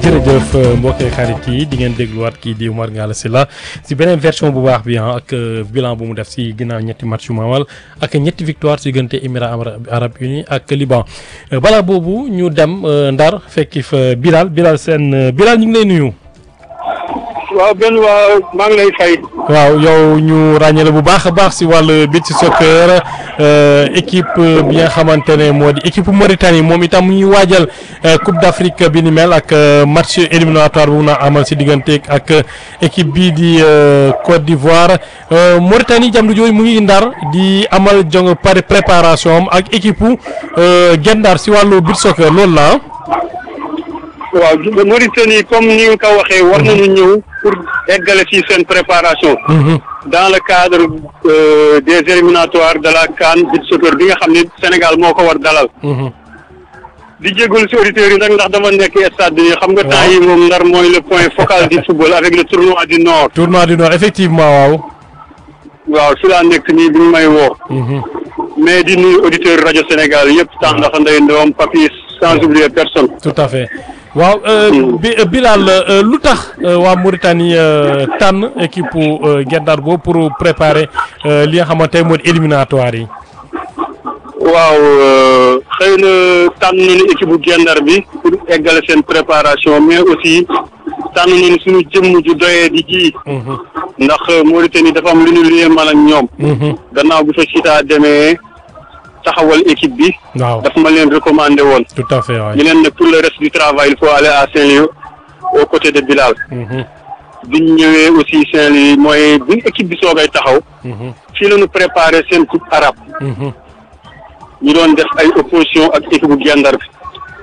jërëjëf mbokki xarit yi di ngeen dégluwaat kii di Oumar Ngalla Sylla si beneen version bu baax bi ak bilan bu mu def si ginnaaw ñetti match yu mu amal ak ñetti victoire si diggante Émirats Arabes Unis ak Liban balaa boobu ñu dem Ndar fekki fa Bilal Sène Bilal ñu ngi lay nuyu. waaw maa ngi lay fay. waaw yow ñu ràññale bu baax a baax si wàllu beach soccer équipe bi nga xamante ne moo di équipe Mauritanie moom itam mu ñuy waajal Coupe d'Afrique bi ni mel ak match éliminatoire bu mun a amal si diggante ak équipe bii di Côte d'Ivoire Mauritanie jamono jooju mu ngi Ndar di amal jong préparation am ak équipe Gendar si wàllu beach soccer loolu la waaw Mauritanie comme ni nga ko waxee war nañu ñëw pour eggale ci seen préparation. dans le cadre des éliminatoires de la CAN beach soccer bi nga xam ne Sénégal moo ko war dalal. di jégalu ci auditeurs yi nag ndax dama nekk stade bi xam nga temps yi moom Ndar mooy le point focal du football avec le tournoi du Nord. tournoi du Nord effectivement waaw. waaw fi laa nekk nii bi ñu may woo. mais di nuyu auditeurs rajo Sénégal yëpp tax ndax Ndeye Ndom Papis sans oublier personne. tout à fait. waaw Bilal lu tax waa Mauritanie tànn équipe Gendar boobu pour préparer li nga xamante ne moo di éliminatoire yi. waaw xëy na tànn nañu équipe bu Gendar bi pour eggale seen préparation mais aussi tànn nañu suñu jëmm ju doyee di ji. ndax Mauritanie dafa am lu ñu liyee man ak ñoom. gannaaw bu fa Sita demee taxawal équipe bi. waaw daf ma leen recommandé woon. tout à fait waay. ñu leen ne pour le reste du travail il faut aller à Saint-Louis aux côtés de Bilal. biñ ñëwee aussi Saint-Louis mooy bi équipe bi soogay taxaw. fii la ñu préparé seen coupe arabe. ñu doon def ay opposition ak équipe bu Gendar bi.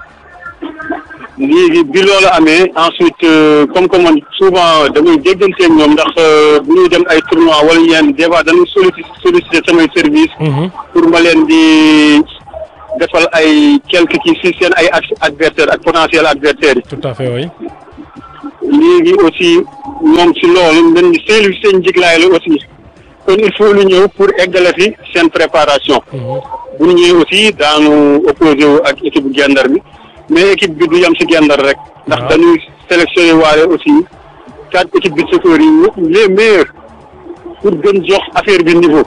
léegi bi loolu amee ensuite comme que man souvent damay dégganteeg ñoom ndax bu ñuy dem ay tournoi wala yenn des fois dañuy solliciter samay service pour ma leen di defal ay quelques kii si seen ay adversaires ak potentiel adversaires yi. tout à fait oui. léegi aussi ñoom si loolu dañ di Saint-Louis seen njiglaay la aussi kon il faut lu ñëw pour eggale fi seen préparation. bu ñu ñëwee aussi daanu opposé wu ak équipe bu Gendar bi. mais équipe bi du yam ci Gendar rek. ndax dañuy sélectionné waale aussi 4 équipes beach soccer yi les meilleurs pour gën jox affaire bi niveau.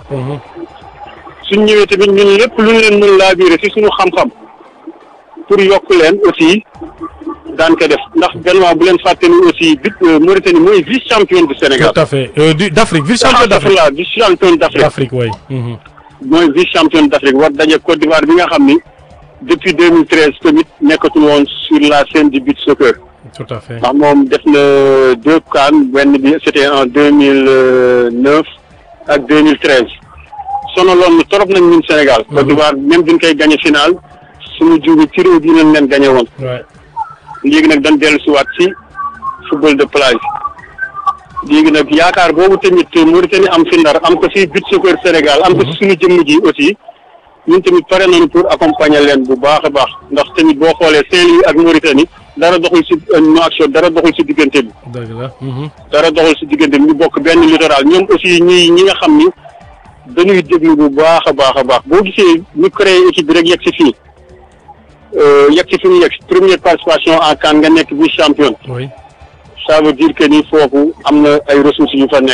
suñ ñëwee tamit ñun lépp lu ñu leen mën laa biire ci suñu xam-xam pour yokk leen aussi daan ko def ndax gannaaw bu leen fàtte ni aussi Mauritanie mooy vice championne du Sénégal. tout à fait d'Afrique vice champion d'Afrique vice championne d'Afrique. d'Afrique oui. mooy vice championne d'Afrique war daje Côte d'Ivoire bi nga xam ni. depuis 2013 tamit nekkatul woon sur la scène du beach soccer. tout à fait ndax moom def na 2 CAN benn bi c'était en 2009 ak 2013 sonaloon na trop nañ ñun Sénégal. Côte d'Ivoire même duñ koy gagné final suñu jiwu ci réew bi nañ leen gagné woon. léegi nag dañ dellu si waat ci football de plage. léegi nag yaakaar boobu tamit Mauritanie am fi Ndar am ko ci beach soccer Sénégal am ko ci suñu jëmm ji aussi. ñun tamit pare nañu pour accompagner leen bu baax a baax ndax tamit boo xoolee Saint-Louis ak Mauritanie dara doxul ci Nouakchott dara doxul ci diggante bi. dëgg la. dara doxul ci diggante bi ñu bokk benn littoral ñoom aussi ñi nga xam ni dañuy déglu bu baax a baax a baax boo gisee ñu créé équipe bi rek yegg ci fii yegg ci fi ñu yegg première participation en CAN nga nekk vice champion. oui. ça veut dire que ni foofu am na ay ressources yu fa nekk.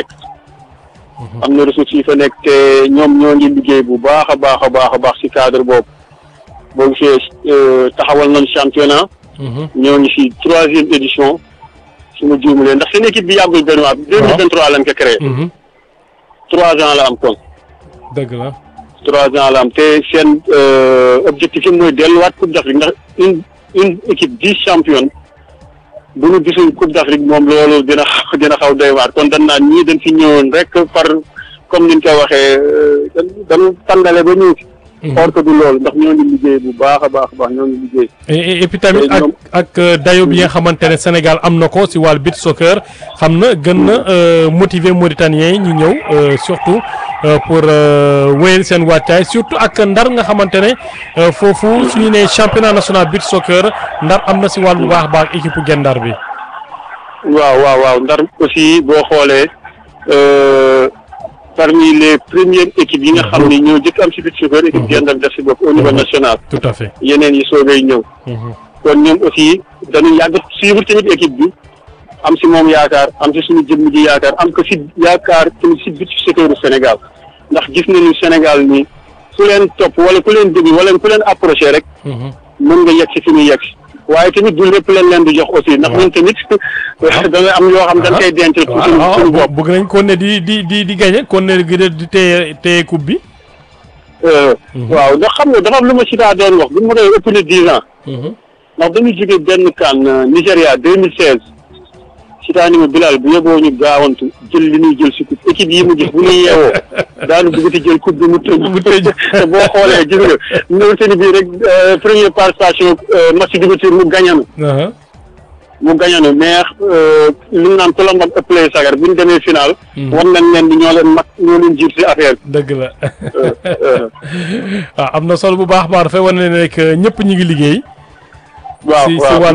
am na ressources yi fa nekk te ñoom ñoo ngi liggéey bu baax a baax a baax a baax ci cadre boobu boo gisee taxawal nañ championnat. ñoo ngi ci 3e édition su ma juumalee ndax seen équipe bi yàggul benn waa 2023 lañ ko créé. 3 ans la am kon. dëgg la. 3 ans la am te seen objectif yi mooy delluwaat Coupe d'Afrique ndax une équipe 10 championne bu ñu gisul Coupe d'Afrique moom loolu dina xaw doy waar kon dañ naan ñii dañ fi ñëwoon rek par comme ni ñu koy waxee dañu tàndale ba ñëw. or que du loolu ndax ñoo ngi liggéey bu baax a baax ñoo ngi liggéey. et puis tamit ak dayo bi nga xamante ne Sénégal am na ko si wàllu beach soccer xam na gën na motiver Mauritaniens yi ñu ñëw surtout pour wéyal seen wàccaay surtout ak Ndar nga xamante ne foofu suñu nee championnat national beach soccer Ndar am na si wàll bu baax a baax équipe Gendar bi. waaw Ndar aussi boo xoolee. parmi les premières équipes yi nga xam ni ñoo jëkk am ci beach soccer équipe Gendar def ci bopp au niveau national. tout à fait yeneen yi soogay ñëw. kon ñoom aussi dañu yàgg suivre tamit équipe bi am si moom yaakaar am si suñu jëmm ji yaakaar am ko si yaakaar tamit si biir secteur Sénégal ndax gis nañu Sénégal nii ku leen topp wala ku leen déglu wala ku leen approché rek. mën nga yegg si fi muy yegg si waaye tamit du lépp leen di jox aussi ndax ñun tamit dana am yoo xam dañ koy denc pour suñu bopp. bëgg nañ kon ne di gagné kon ne di téye coupe bi. waaw ndax xam nga dafa am lu ma si daa doon wax bu ma koy ëpp na 10 ans. ndax dañu jóge benn CAN Nigéria 2016 si daa ni ma Bilal bu yeboo ñu gaawantu jël li ñuy jël si coupe équipe yi mu gis bu ñuy yeewoo daanu bëgg ci jël coupe bi mu tëj te boo xoolee gis nga ñëw seen bii rek première participation match d'ouverture mu gañanu mais li ñu naan tolom ak ëpplee sagar bu ñu demee final war nañ leen di ñoo leen jiit si affaire bi dëgg la waaw am na solo bu baax dafay wane ne rek ñëpp ñu ngi liggéey waaw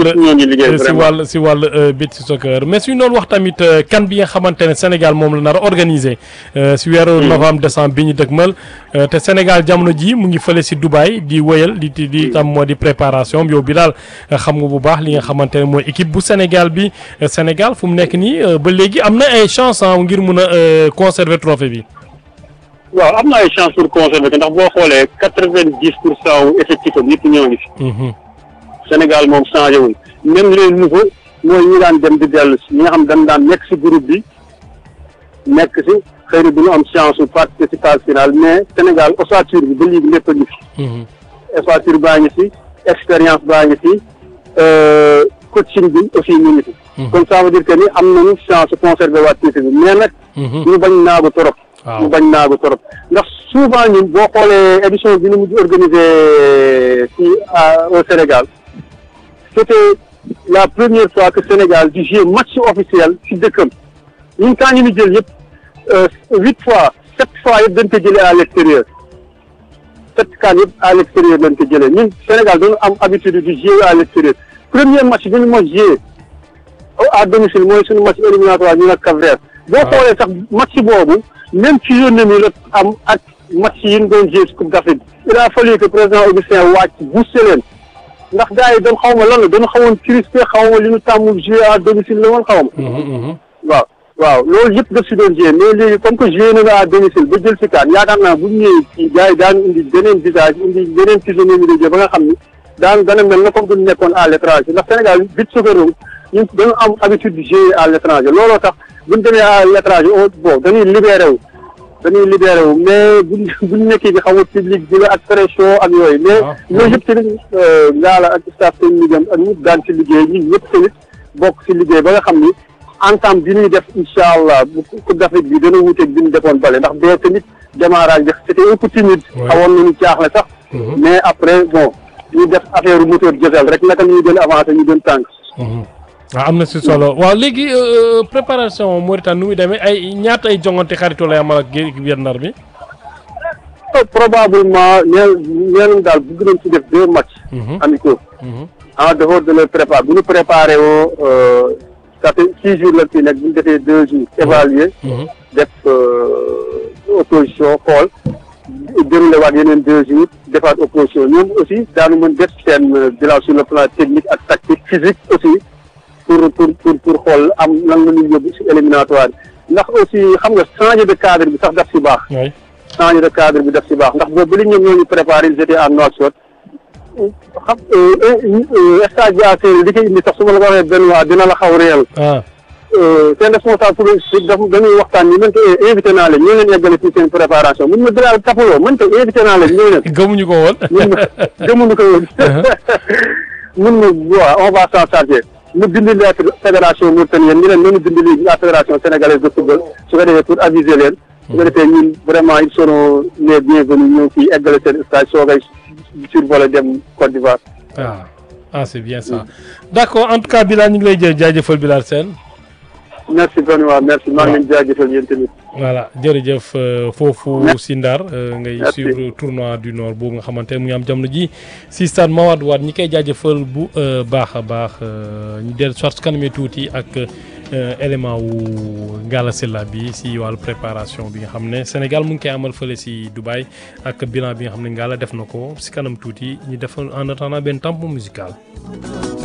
si wàll beach soccer mais suñu doon wax tamit kan bi nga xamante ne Sénégal moom la nar a organisé si weeru novembre décembre bi ñu dëgmal te Sénégal jamono ji mu ngi fële si Dubaï di wëyal di tam moo di préparation yow bi daal xam nga bu baax li nga xamante ne mooy équipe bu Sénégal bi Sénégal fu mu nekk nii ba léegi am na ay chance ngir mun a conserver trophée bi. waaw am na ay chance pour conserver ko ndax boo xoolee 90% effectif am yëpp ñoo ngi fi. Sénégal moom changé wul même les nouveaux mooy ñi daan dem di dellu si ñi nga xam dañ daan nekk si groupe bi nekk si xëy na du ñu am chance su participer si phase finale mais Sénégal ossature bi ba léegi lépp a ngi fi. ossature baa ngi fi expérience baa ngi fi coaching bi aussi ñu ngi fi. comme ça veut dire que ni am nañu chance su conserver waat titre bi mais nag. ñu bañ naagu trop. ñu bañ naagu trop ndax souvent ñun boo xoolee édition bi ñu mujj organisé fii au Sénégal. C'était la première fois que Sénégal di jouer match officiel ci dëkkam ñun quand ñu jël yëpp 8 fois 7 fois yëpp dañ ko jëlee à l'extérieur 7 CAN yëpp à l'extérieur dañ ko jëlee ñun Sénégal dañu am habitude di jouer à l'extérieur premier match bi ñu ma jouer à domicile mooy suñu match éliminatoire ñu nag Cap-Vert boo xoolee sax match boobu même physionomie la am ak match yi ñu doon jouer ci Coupe d'Afrique il a fallu que président Augustin wàcc booster leen ndax gars yi doon xaw ma lan la doon xawoon crispé xaw ma li ñu tàmm jouer à domicile la woon xaw ma. waaw loolu yëpp daf si doon jouer mais léegi comme que jouer na nga à domicile ba jël si kaan yaakaar naa bu ñu ñëwee ci gars yi daan indi beneen visage indi beneen physionomie de jeu ba nga xam ni dana mel na comme du nekkoon à l'étranger ndax Sénégal beach soccer ñun dañu am habitude de jouer à l'étranger looloo tax bu ñu demee à l'étranger bon dañuy libéré wu mais buñ nekkee di xaw a public bi la ak pression ak yooyu mais loolu yëpp tamit ngaa la ak staff technique am ak ñëpp daan ci liggéey ñun ñëpp tamit bokk ci liggéey ba nga xam ni entame bi ñuy def incha allah bu Coupe d'Afrique bi dana wuuteeg bi ñu defoon bale ndax bee tamit démarrage bi c'était un peu timide xawoon nañu caaxle sax mais après bon ñu def affaire moteur diesel rek naka ñuy gën avancé ñu gën tànk waaw am na si solo waaw léegi préparation Mauritanie nu muy demee ay ñaata ay jongante xaritoo lay amal ak Guet-Ndar bi. probablement nee daal bëgg nañ ci def 2 matchs. amicaux. en dehors de leur prépa bu ñu préparé woo ça fait 6 jours la fi nekk bu ñu defee 2 jours. évaluer def opposition xool déroulé waat yeneen 2 jours defaat opposition ñoom aussi daanu mën def seen bilan sur le plan technique ak tactique physique aussi. pour xool am lan la ñuy yóbbu ci éliminatoire bi ndax aussi xam nga changer de cadre bi sax daf ci baax. changer de cadre bi daf ci baax ndax boobu ba li ñoom ñoo ñu préparé ils étaient à Nouakchott xam stage bi affaire li koy indi sax su ma la ko waxee benn waa dina la xaw réel. seen responsable pour dañuy waxtaan ni man ko invité naa leen ñoo leen eggale ci seen préparation mun ma Bilal tapaloo man ko invité naa leen ñoo leen. gëmuñu ko woon. gëmuñu ko woon mun ma waaw on va s'en charger. mu bind lettre fédération mauritanienne ni leen noonu bind li la fédération sénégalaise de football su ko defee pour aviser leen su ko defee ñun vraiment ils seront les bienvenus ñëw fii eggale seen stage soogay survolé dem Côte d'Ivoire. C'est bien ça d'accord en tout cas Bilal ñu ngi lay jaajëfal Bilal Sène. merci vraiment merci maa ngi leen jaajëfal yéen tamit. voilà jërëjëf foofu si Ndar ngay suivre tournoi du Nord boobu nga xamante ne mu ngi am jamono ji si stade Mawade Wade ñi koy jaajëfal bu baax a baax ñu dellu soit su kanamee tuuti ak élément wu Ngalla Sylla bi si wàllu préparation bi nga xam ne Sénégal mu ngi koy amal fële si Dubaï ak bilan bi nga xam ne Ngalla def na ko si kanam tuuti ñu def en attendant benn tampon musical.